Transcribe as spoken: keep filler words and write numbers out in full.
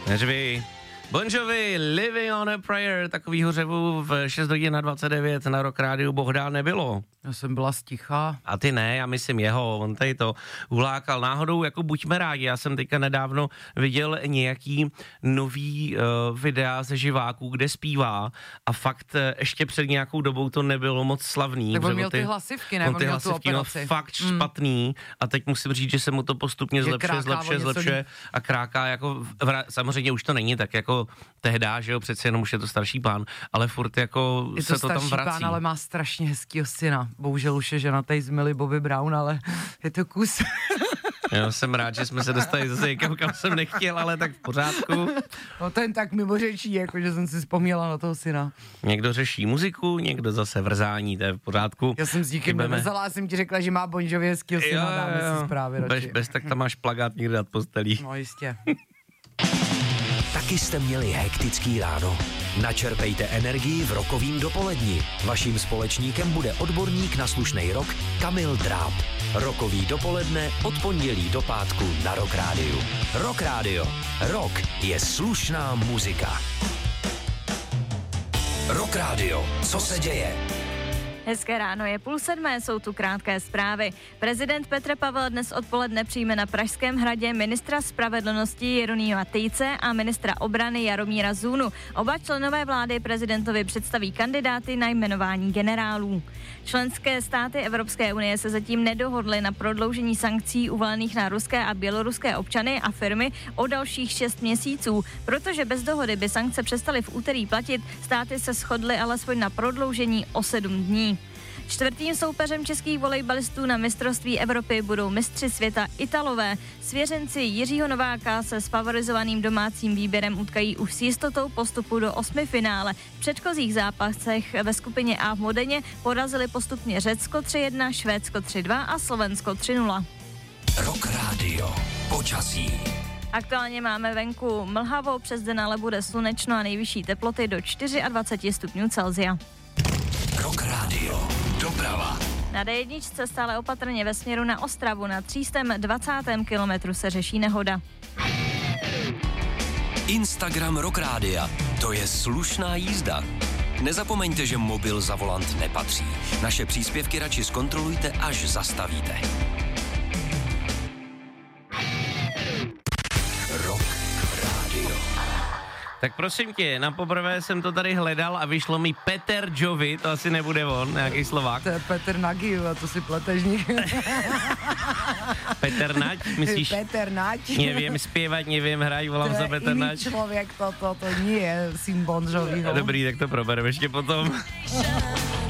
Neřvi. Bon Jovi, Living on a Prayer, takovýho řevu v šest hodin na dvacet devět na Rock Rádiu bohdá nebylo. Já jsem byla stichá. A ty ne, já myslím jeho, on tady to ulákal náhodou, jako buďme rádi, já jsem teďka nedávno viděl nějaký nový uh, videa ze živáků, kde zpívá a fakt uh, ještě před nějakou dobou to nebylo moc slavný. Tak on měl ty, ty hlasivky, ne? On ty on hlasivky měl fakt mm. špatný a teď musím říct, že se mu to postupně zlepšuje, zlepšuje, zlepšuje a kráká jako, vra, samozřejmě už to není tak jako tehdá, že jo, přeci jenom už je to starší pán, ale furt jako je se to to tam vrací. Pán, ale má strašně hezkýho syna. Bohužel už je ženatej z Millie Bobby Brown, ale je to kus. Já jsem rád, že jsme se dostali zase někam, kam jsem nechtěl, ale tak v pořádku. No ten tak mimořečí, jako že jsem si vzpomněla na toho syna. Někdo řeší muziku, někdo zase vrzání, to je v pořádku. Já jsem s díkem nevrzala, já jsem ti řekla, že má Bon Jovi hezkýho syna, dáme si zprávy bez, bez tak tam máš plagát někde nad postelí. No jistě. Taky jste měli hektický ráno? Načerpejte energii v rokovým dopoledni. Vaším společníkem bude odborník na slušnej rock Kamil Dráb. Rokový dopoledne od pondělí do pátku na Rock Rádiu. Rock Rádio. Rock je slušná muzika. Rock Rádio. Co se děje? Hezké ráno, je půl sedmé, jsou tu krátké zprávy. Prezident Petr Pavel dnes odpoledne přijme na Pražském hradě ministra spravedlnosti Jeronýma Tejce a ministra obrany Jaromíra Zůnu. Oba členové vlády prezidentovi představí kandidáty na jmenování generálů. Členské státy Evropské unie se zatím nedohodly na prodloužení sankcí uvalených na ruské a běloruské občany a firmy o dalších šest měsíců. Protože bez dohody by sankce přestaly v úterý platit, státy se shodly alespoň na prodloužení o sedm dní. Čtvrtým soupeřem českých volejbalistů na mistrovství Evropy budou mistři světa Italové. Svěřenci Jiřího Nováka se s favorizovaným domácím výběrem utkají už s jistotou postupu do osmifinále. V předchozích zápasech ve skupině A v Modeně porazili postupně Řecko tři jedna, Švédsko tři dva a Slovensko tři nula. Rock Radio. Počasí. Aktuálně máme venku mlhavou, přes den ale bude slunečno a nejvyšší teploty do dvacet čtyři stupňů Celsia. Rock Radio. Doprava. Na dé jedna stále opatrně ve směru na Ostravu na třístém dvacátém kilometru se řeší nehoda. Instagram Rock Rádia. To je slušná jízda. Nezapomeňte, že mobil za volant nepatří. Naše příspěvky radši zkontrolujte, až zastavíte. Rock Radio. Tak prosím tě, na poprvé jsem to tady hledal a vyšlo mi Peter Jovi, to asi nebude on, nějaký Slovák. To je Petr Nagy, a to si pleteš někde. Peter Nať, myslíš? Peter Nať. Nevím zpěvat, nevím hrát, volám za Peter Nať. To je člověk, to, to, to nie je syn Bon Joviho. Dobrý, tak to probereme ještě potom.